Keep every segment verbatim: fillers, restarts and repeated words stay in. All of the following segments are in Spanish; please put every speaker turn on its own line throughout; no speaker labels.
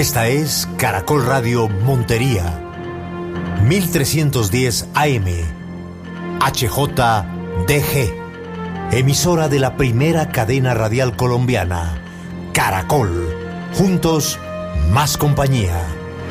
Esta es Caracol Radio Montería, mil trescientos diez A M, H J D G, emisora de la primera cadena radial colombiana, Caracol. Juntos, más compañía.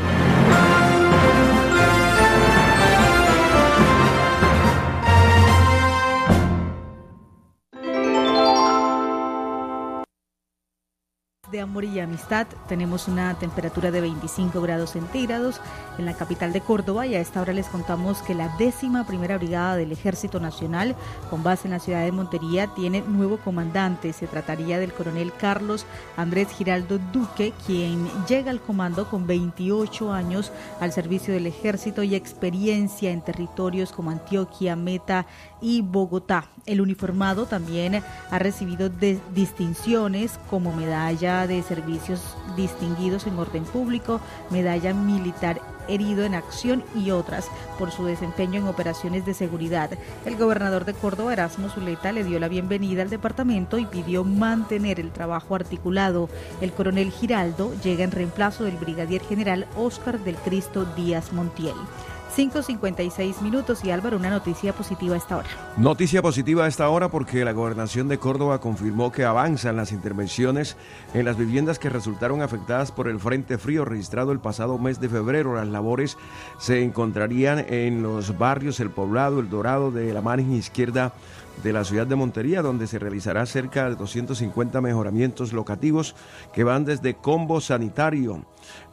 De amor y amistad, tenemos una temperatura de veinticinco grados centígrados en la capital de Córdoba, y a esta hora les contamos que la décima primera brigada del Ejército Nacional, con base en la ciudad de Montería, tiene nuevo comandante. Se trataría del coronel Carlos Andrés Giraldo Duque, quien llega al comando con veintiocho años al servicio del ejército y experiencia en territorios como Antioquia, Meta y Bogotá. El uniformado también ha recibido de distinciones como medalla de servicios distinguidos en orden público, medalla militar herido en acción y otras por su desempeño en operaciones de seguridad. El gobernador de Córdoba, Erasmo Zuleta, le dio la bienvenida al departamento y pidió mantener el trabajo articulado. El coronel Giraldo llega en reemplazo del brigadier general Óscar del Cristo Díaz Montiel. cinco cincuenta y seis minutos y Álvaro, una noticia positiva a esta hora.
Noticia positiva a esta hora porque la Gobernación de Córdoba confirmó que avanzan las intervenciones en las viviendas que resultaron afectadas por el Frente Frío registrado el pasado mes de febrero. Las labores se encontrarían en los barrios El Poblado, El Dorado, de la margen izquierda de la ciudad de Montería, donde se realizará cerca de doscientos cincuenta mejoramientos locativos que van desde combo sanitario,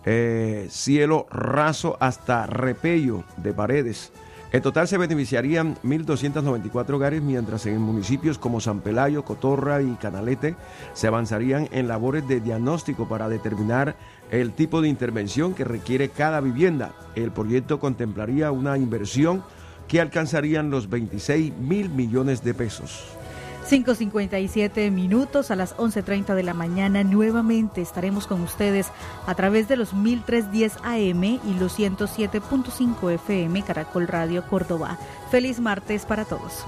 eh, cielo raso hasta repello de paredes. En total se beneficiarían mil doscientos noventa y cuatro hogares, mientras en municipios como San Pelayo, Cotorra y Canalete se avanzarían en labores de diagnóstico para determinar el tipo de intervención que requiere cada vivienda. El proyecto contemplaría una inversión que alcanzarían los veintiséis mil millones de pesos.
cinco cincuenta y siete minutos, a las once treinta de la mañana nuevamente estaremos con ustedes a través de los mil trescientos diez A M y los ciento siete punto cinco F M Caracol Radio Córdoba. Feliz martes para todos.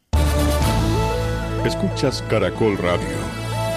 Escuchas Caracol Radio.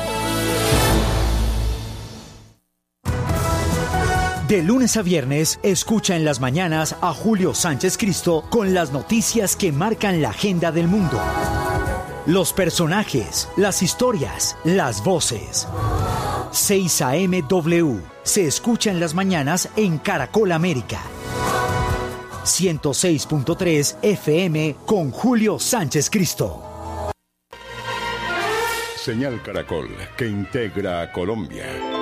De lunes a viernes, escucha en las mañanas a Julio Sánchez Cristo con las noticias que marcan la agenda del mundo. Los personajes, las historias, las voces. seis A M W se escucha en las mañanas en Caracol América. ciento seis punto tres F M con Julio Sánchez Cristo.
Señal Caracol, que integra a Colombia.